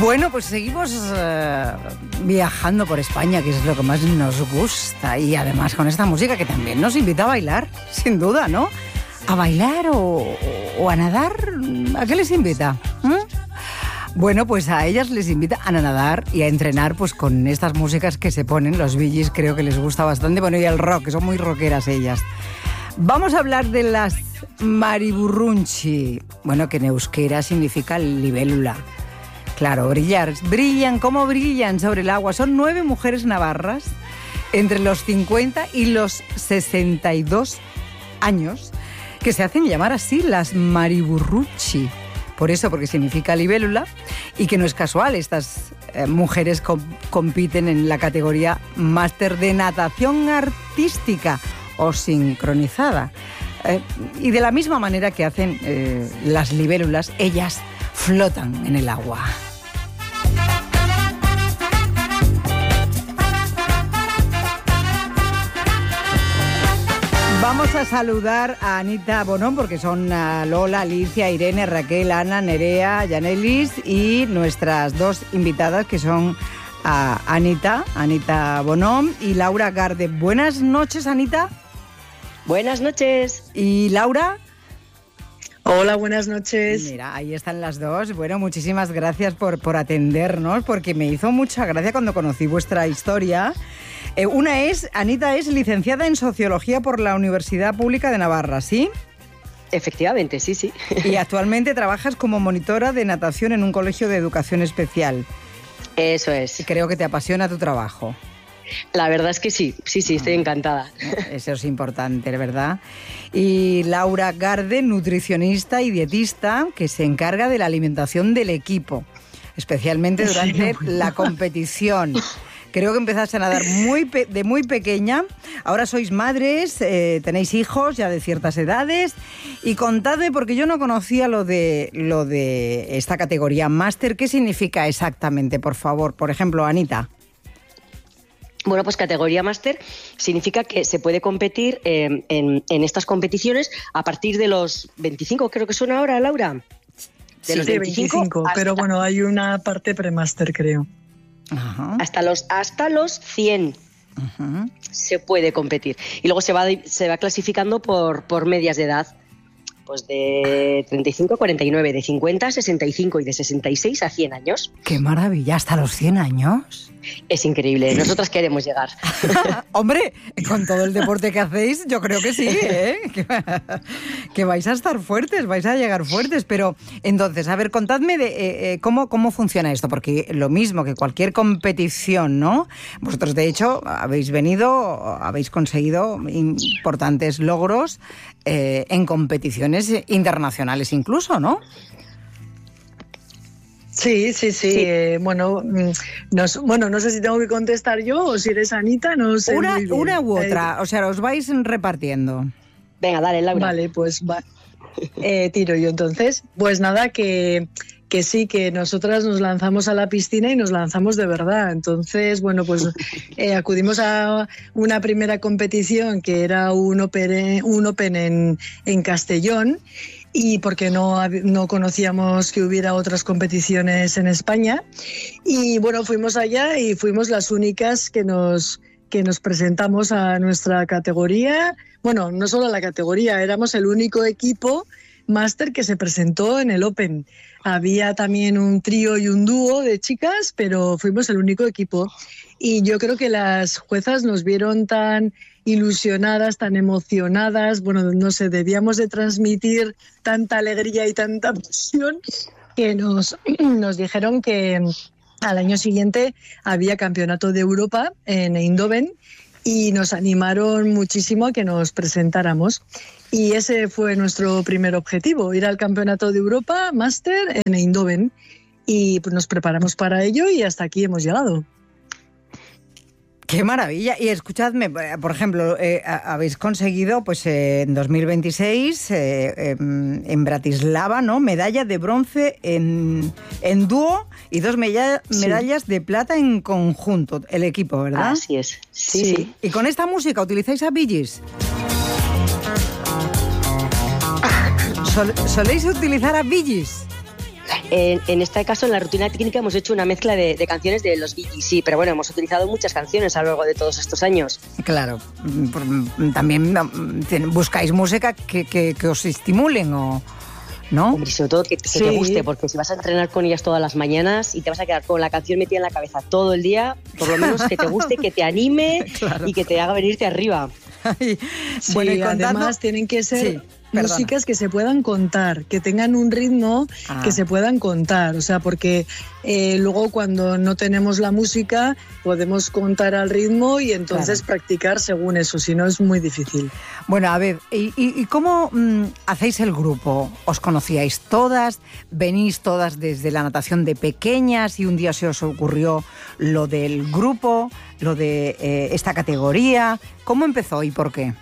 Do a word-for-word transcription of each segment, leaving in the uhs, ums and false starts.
Bueno, pues seguimos uh, viajando por España, que es lo que más nos gusta. Y además con esta música que también nos invita a bailar, sin duda, ¿no? ¿A bailar o, o a nadar? ¿A qué les invita? ¿Mm? Bueno, pues a ellas les invita a nadar y a entrenar pues con estas músicas que se ponen. Los Bee Gees creo que les gusta bastante. Bueno, y el rock, que son muy rockeras ellas. Vamos a hablar de las Mariburrunchi. Bueno, que en euskera significa libélula. Claro, brillar. Brillan, ¿cómo brillan sobre el agua? Son nueve mujeres navarras entre los cincuenta y los sesenta y dos años que se hacen llamar así las Mariburrunchi. Por eso, porque significa libélula, y que no es casual. Estas eh, mujeres com- compiten en la categoría máster de natación artística o sincronizada. Eh, y de la misma manera que hacen eh, las libélulas, ellas flotan en el agua. Vamos a saludar a Anita Bonón, porque son Lola, Alicia, Irene, Raquel, Ana, Nerea, Yanelis y nuestras dos invitadas, que son a Anita, Anita Bonón y Laura Garde. Buenas noches, Anita. Buenas noches. ¿Y Laura? Hola, buenas noches. Mira, ahí están las dos. Bueno, muchísimas gracias por, por atendernos, porque me hizo mucha gracia cuando conocí vuestra historia. Eh, una es, Anita es licenciada en Sociología por la Universidad Pública de Navarra, ¿sí? Efectivamente, sí, sí. Y actualmente trabajas como monitora de natación en un colegio de educación especial. Eso es. Y creo que te apasiona tu trabajo. La verdad es que sí, sí, sí, estoy encantada. Eso es importante, ¿verdad? Y Laura Garde, nutricionista y dietista, que se encarga de la alimentación del equipo, especialmente durante sí, la competición. Creo que empezaste a nadar muy pe- de muy pequeña. Ahora sois madres, eh, tenéis hijos ya de ciertas edades. Y contadme, porque yo no conocía lo de, lo de esta categoría máster. ¿Qué significa exactamente, por favor? Por ejemplo, Anita. Bueno, pues categoría máster significa que se puede competir eh, en, en estas competiciones a partir de los veinticinco, creo que son ahora, Laura. De sí, los veinticinco, veinticinco hasta... pero bueno, hay una parte premáster, creo. Ajá. Hasta los hasta los cien Ajá. se puede competir. Y luego se va, se va clasificando por, por medias de edad. Pues de treinta y cinco a cuarenta y nueve, de cincuenta a sesenta y cinco y de sesenta y seis a cien años. ¡Qué maravilla! ¿Hasta los cien años? Es increíble. Nosotras queremos llegar. Hombre, con todo el deporte que hacéis, yo creo que sí, ¿eh? Que, que vais a estar fuertes, vais a llegar fuertes. Pero entonces, a ver, contadme de eh, cómo, cómo funciona esto, porque lo mismo que cualquier competición, ¿no? Vosotros, de hecho, habéis venido, habéis conseguido importantes logros eh, en competiciones internacionales incluso, ¿no? Sí, sí, sí. sí. Eh, bueno, nos, bueno, no sé si tengo que contestar yo o si eres Anita, no sé. Una, muy bien. una u otra, eh, o sea, os vais repartiendo. Venga, dale, Laura. Vale, pues va. Eh, tiro yo entonces. Pues nada, que, que sí, que nosotras nos lanzamos a la piscina y nos lanzamos de verdad. Entonces, bueno, pues eh, acudimos a una primera competición que era un Open, un open en, en Castellón. Y porque no, no conocíamos que hubiera otras competiciones en España. Y bueno, fuimos allá y fuimos las únicas que nos, que nos presentamos a nuestra categoría. Bueno, no solo a la categoría, éramos el único equipo máster que se presentó en el Open. Había también un trío y un dúo de chicas, pero fuimos el único equipo. Y yo creo que las juezas nos vieron tan ilusionadas, tan emocionadas, bueno, no sé, debíamos de transmitir tanta alegría y tanta pasión que nos, nos dijeron que al año siguiente había Campeonato de Europa en Eindhoven y nos animaron muchísimo a que nos presentáramos. Y ese fue nuestro primer objetivo, ir al Campeonato de Europa Máster en Eindhoven. Y pues nos preparamos para ello y hasta aquí hemos llegado. ¡Qué maravilla! Y escuchadme, por ejemplo, eh, habéis conseguido pues eh, en dos mil veintiséis eh, eh, en Bratislava, ¿no? Medalla de bronce en, en dúo y dos medall- sí. medallas de plata en conjunto, el equipo, ¿verdad? Así es, sí, sí. sí. Y con esta música, ¿utilizáis a Bee Gees? ¿Sol- ¿Soléis utilizar a Bee Gees? En, en este caso, en la rutina técnica, hemos hecho una mezcla de, de canciones de los Bee Gees, sí, pero bueno, hemos utilizado muchas canciones a lo largo de todos estos años. Claro, también buscáis música que, que, que os estimulen o... ¿no? Hombre, sobre todo que, que sí. te guste, porque si vas a entrenar con ellas todas las mañanas y te vas a quedar con la canción metida en la cabeza todo el día, por lo menos que te guste, que te anime claro. y que te haga venirte arriba. Ay, sí, bueno, y contando... además tienen que ser... Sí. Perdona. Músicas que se puedan contar, que tengan un ritmo ah. que se puedan contar, o sea, porque eh, luego cuando no tenemos la música podemos contar al ritmo y entonces claro. practicar según eso, si no es muy difícil. Bueno, a ver, ¿y, y, y cómo mmm, hacéis el grupo? ¿Os conocíais todas? ¿Venís todas desde la natación de pequeñas y un día se os ocurrió lo del grupo, lo de eh, esta categoría? ¿Cómo empezó y por qué?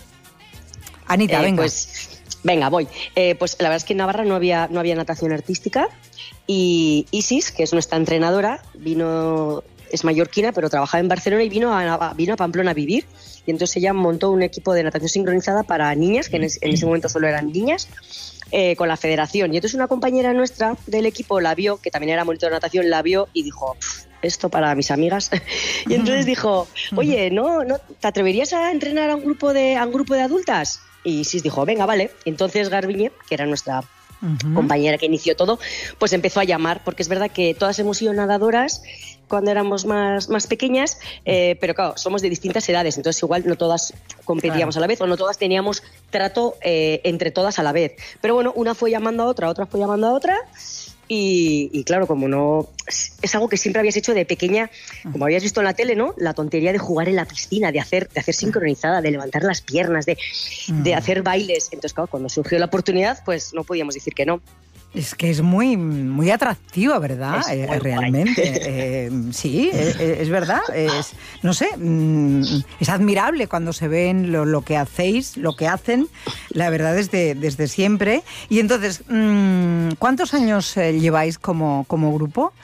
Anita, eh, venga. Pues, venga, voy. Eh, pues la verdad es que en Navarra no había, no había natación artística y Isis, que es nuestra entrenadora, vino, es mallorquina, pero trabajaba en Barcelona y vino a, vino a Pamplona a vivir. Y entonces ella montó un equipo de natación sincronizada para niñas, que en ese, en ese momento solo eran niñas, eh, con la federación. Y entonces una compañera nuestra del equipo la vio, que también era monitor de natación, la vio y dijo... esto para mis amigas. Y entonces dijo, oye, ¿no, no te atreverías a entrenar a un grupo de, a un grupo de adultas? Y Sis dijo, venga, vale. Entonces Garbiñe, que era nuestra uh-huh. compañera que inició todo, pues empezó a llamar, porque es verdad que todas hemos sido nadadoras cuando éramos más, más pequeñas, eh, pero claro, somos de distintas edades, entonces igual no todas competíamos claro. a la vez o no todas teníamos trato eh, entre todas a la vez. Pero bueno, una fue llamando a otra, otra fue llamando a otra... Y, y claro, como no... Es algo que siempre habías hecho de pequeña, como habías visto en la tele, ¿no? La tontería de jugar en la piscina, de hacer, de hacer sincronizada, de levantar las piernas, de, de hacer bailes. Entonces, claro, cuando surgió la oportunidad, pues no podíamos decir que no. Es que es muy, muy atractiva, ¿verdad? Eh, realmente. Eh, sí, es, es verdad. Es, no sé, es admirable cuando se ven lo, lo que hacéis, lo que hacen, la verdad, desde, desde siempre. Y entonces, ¿cuántos años lleváis como, como grupo?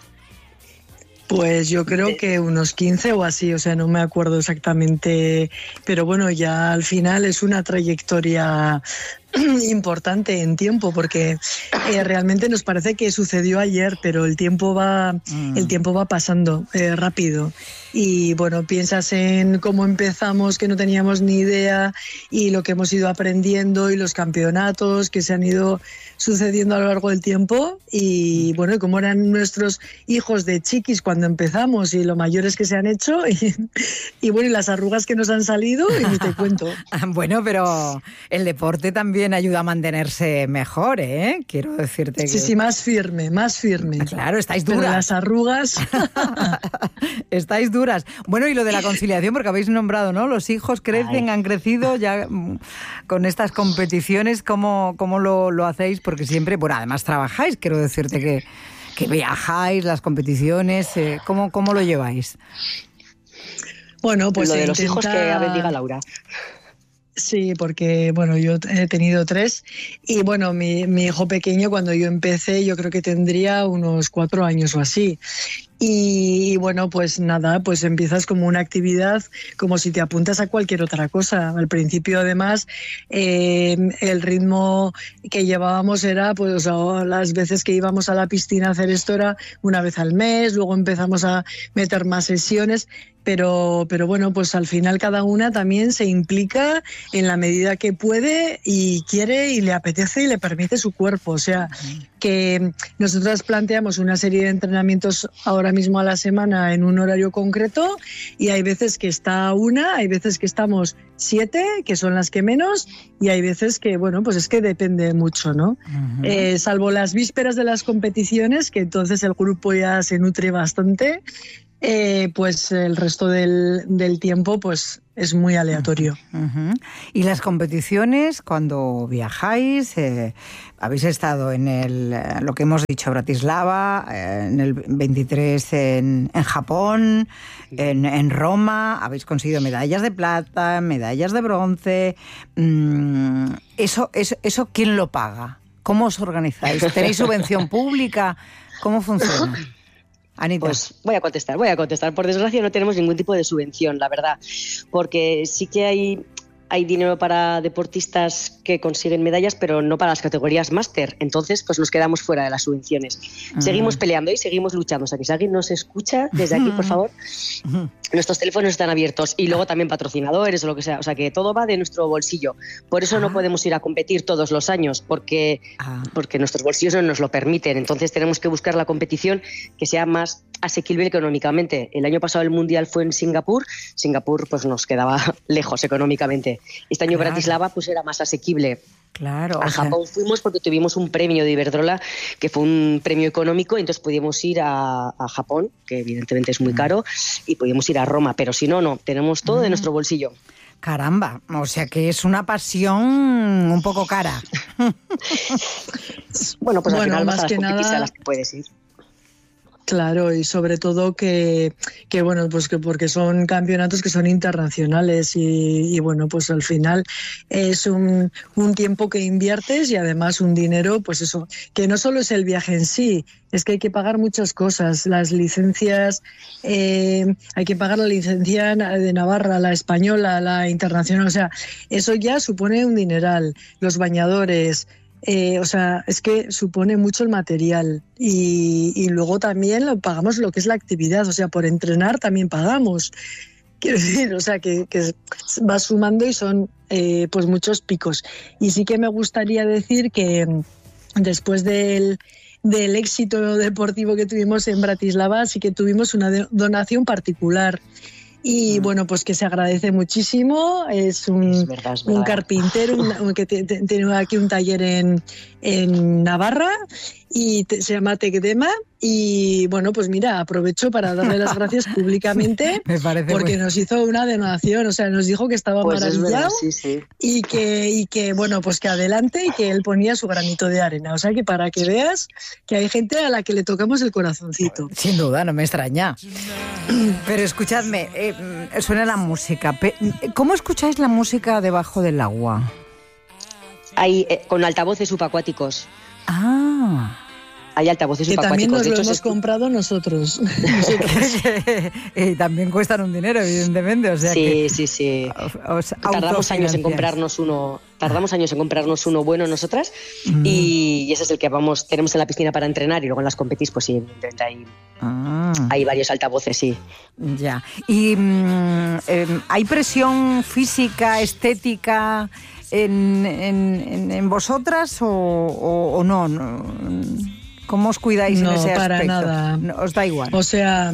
Pues yo creo que unos quince o así, o sea, no me acuerdo exactamente, pero bueno, ya al final es una trayectoria importante en tiempo, porque eh, realmente nos parece que sucedió ayer, pero el tiempo va, mm. el tiempo va pasando eh, rápido. Y bueno, piensas en cómo empezamos, que no teníamos ni idea, y lo que hemos ido aprendiendo y los campeonatos que se han ido sucediendo a lo largo del tiempo, y bueno, y cómo eran nuestros hijos de chiquis cuando empezamos y lo mayores que se han hecho, y, y bueno, y las arrugas que nos han salido, y ni te cuento. Bueno, pero el deporte también ayuda a mantenerse mejor, ¿eh? Quiero decirte que... Sí, sí, más firme, más firme. Claro, estáis duras. Pero las arrugas... estáis duras. Bueno, y lo de la conciliación, porque habéis nombrado, ¿no? Los hijos crecen, Ay. han crecido ya con estas competiciones. ¿Cómo, cómo lo, lo hacéis? Porque siempre, bueno, además trabajáis, quiero decirte que, que viajáis, las competiciones. Eh, ¿cómo, ¿Cómo lo lleváis? Bueno, pues lo de intenta... los hijos que a ver, diga Laura. Sí, porque bueno, yo he tenido tres y bueno, mi, mi hijo pequeño cuando yo empecé yo creo que tendría unos cuatro años o así. Y bueno, pues nada, pues empiezas como una actividad como si te apuntas a cualquier otra cosa. Al principio, además, eh, el ritmo que llevábamos era, pues o las veces que íbamos a la piscina a hacer esto era una vez al mes, luego empezamos a meter más sesiones, pero, pero bueno, pues al final cada una también se implica en la medida que puede y quiere y le apetece y le permite su cuerpo. O sea, que nosotros planteamos una serie de entrenamientos ahora mismo a la semana en un horario concreto y hay veces que está una, hay veces que estamos siete, que son las que menos, y hay veces que, bueno, pues es que depende mucho, ¿no? Uh-huh. Eh, salvo las vísperas de las competiciones, que entonces el grupo ya se nutre bastante, eh, pues el resto del, del tiempo pues es muy aleatorio. Uh-huh. Y las competiciones, cuando viajáis, eh, habéis estado en el, lo que hemos dicho, Bratislava, eh, en el veintitrés en, en Japón, en, en Roma, habéis conseguido medallas de plata, medallas de bronce. Mm, eso, eso, ¿Eso quién lo paga? ¿Cómo os organizáis? ¿Tenéis subvención pública? ¿Cómo funciona? Anita. Pues voy a contestar, voy a contestar. Por desgracia no tenemos ningún tipo de subvención, la verdad, porque sí que hay hay dinero para deportistas que consiguen medallas, pero no para las categorías máster. Entonces, pues nos quedamos fuera de las subvenciones. Uh-huh. Seguimos peleando y seguimos luchando. O sea, que si alguien nos escucha desde aquí, por favor, uh-huh. nuestros teléfonos están abiertos. Y luego también patrocinadores o lo que sea. O sea, que todo va de nuestro bolsillo. Por eso uh-huh. no podemos ir a competir todos los años, porque, uh-huh. porque nuestros bolsillos no nos lo permiten. Entonces tenemos que buscar la competición que sea más asequible económicamente. El año pasado el Mundial fue en Singapur. Singapur pues nos quedaba lejos económicamente. Este año claro. Bratislava pues era más asequible. Claro. A Japón sea... fuimos porque tuvimos un premio de Iberdrola que fue un premio económico, entonces pudimos ir a, a Japón, que evidentemente es muy mm. caro, y pudimos ir a Roma, pero si no, no, tenemos todo mm. de nuestro bolsillo. Caramba, o sea que es una pasión un poco cara. Bueno, pues al bueno, final más vas a las que competiciones nada... a las que puedes ir. Claro, y sobre todo que, que bueno, pues que porque son campeonatos que son internacionales y, y bueno, pues al final es un, un tiempo que inviertes y además un dinero, pues eso, que no solo es el viaje en sí, es que hay que pagar muchas cosas, las licencias, eh, hay que pagar la licencia de Navarra, la española, la internacional, o sea, eso ya supone un dineral, los bañadores... Eh, o sea, es que supone mucho el material y, y luego también lo pagamos lo que es la actividad, o sea, por entrenar también pagamos. Quiero decir, o sea, que, que va sumando y son eh, pues muchos picos. Y sí que me gustaría decir que después del, del éxito deportivo que tuvimos en Bratislava, sí que tuvimos una donación particular. Y bueno, pues que se agradece muchísimo. Es un, es verdad, es verdad. un carpintero un, un, que tiene aquí un taller en, en Navarra y te, se llama Tecdema. Y bueno, pues mira, aprovecho para darle las gracias públicamente porque muy... nos hizo una donación, o sea, nos dijo que estaba pues maravillado verdad, sí, sí. Y, que, y que, bueno, pues que adelante y que él ponía su granito de arena. O sea, que para que veas que hay gente a la que le tocamos el corazoncito. Sin duda, no me extraña. Pero escuchadme, eh, suena la música. ¿Cómo escucháis la música debajo del agua? Hay, eh, con altavoces subacuáticos. Ah... Hay altavoces que también nos de lo hecho, hemos es... comprado nosotros. Y también cuestan un dinero, evidentemente. O sea sí, que sí, sí. Os tardamos años en comprarnos uno, tardamos años en comprarnos uno bueno nosotras mm. y ese es el que vamos, tenemos en la piscina para entrenar y luego en las competis, pues sí, hay, ah. hay varios altavoces, sí. Ya. Y mm, eh, ¿hay presión física, estética en, en, en vosotras o, o, o no? no? ¿Cómo os cuidáis no, en ese aspecto? No, para nada. No, ¿os da igual? O sea,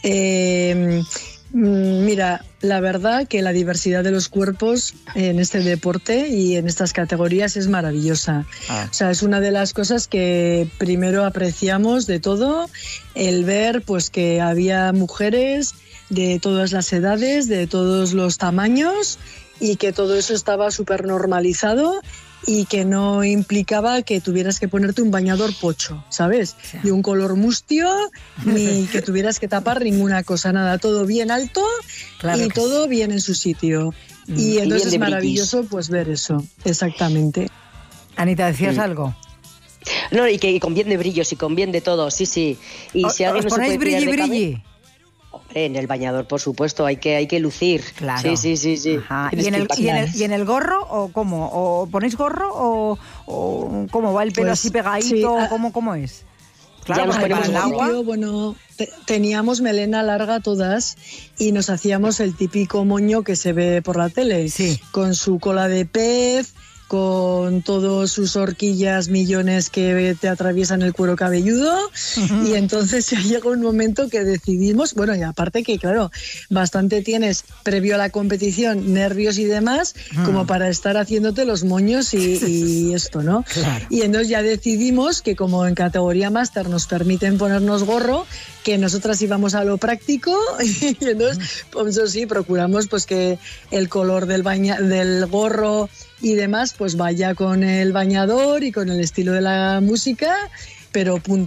eh, mira, la verdad que la diversidad de los cuerpos en este deporte y en estas categorías es maravillosa. Ah. O sea, es una de las cosas que primero apreciamos de todo, el ver pues que había mujeres de todas las edades, de todos los tamaños y que todo eso estaba súper normalizado y que no implicaba que tuvieras que ponerte un bañador pocho, ¿sabes? Sí. De un color mustio, ni que tuvieras que tapar ninguna cosa, nada, todo bien alto claro y todo sí. bien en su sitio. Mm. Y entonces y es maravilloso brillis. Pues ver eso, exactamente. Anita, ¿decías sí. algo? No, y que y con bien de brillos y con bien de todo, sí, sí. Y o, si alguien ¿Os no ponéis se puede brilli, tirar de brilli? En el bañador, por supuesto, hay que, hay que lucir. Claro. Sí, sí, sí, sí. ¿Y en, el, ¿Y, en el, ¿Y en el gorro o cómo? ¿O ponéis gorro o, o cómo va el pelo pues, así pegadito? Sí, o cómo, ¿Cómo es? Claro, nos ponemos el agua. Bueno, te, teníamos melena larga todas y nos hacíamos el típico moño que se ve por la tele, sí. con su cola de pez, con todos sus horquillas millones que te atraviesan el cuero cabelludo uh-huh. y entonces ya llegó un momento que decidimos, bueno, y aparte que claro, bastante tienes previo a la competición nervios y demás uh-huh. como para estar haciéndote los moños y, y esto, ¿no? Claro. Y entonces ya decidimos que como en categoría máster nos permiten ponernos gorro, que nosotras íbamos a lo práctico y entonces, pues eso sí, procuramos pues que el color del, baña, del gorro y demás pues vaya con el bañador y con el estilo de la música, pero